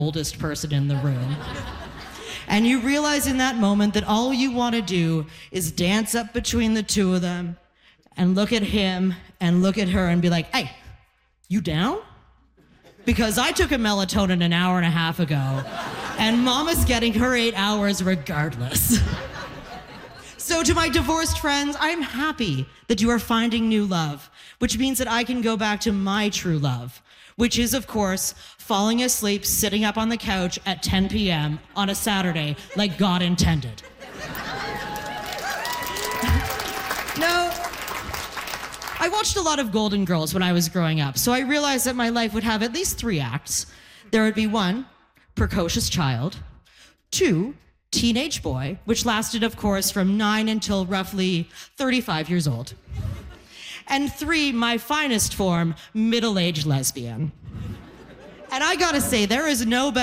oldest person in the room. And you realize in that moment that all you want to do is dance up between the two of them and look at him and look at her and be like, hey, you down? Because I took a melatonin an hour and a half ago, and Mama's getting her 8 hours regardless. So to my divorced friends, I'm happy that you are finding new love, which means that I can go back to my true love, which is, of course, falling asleep, sitting up on the couch at 10 p.m. on a Saturday like God intended. No, I watched a lot of Golden Girls when I was growing up, so I realized that my life would have at least 3 acts. There would be 1, precocious child, 2, teenage boy, which lasted, of course, from 9 until roughly 35 years old. And 3, my finest form, middle-aged lesbian. And I gotta say, there is no better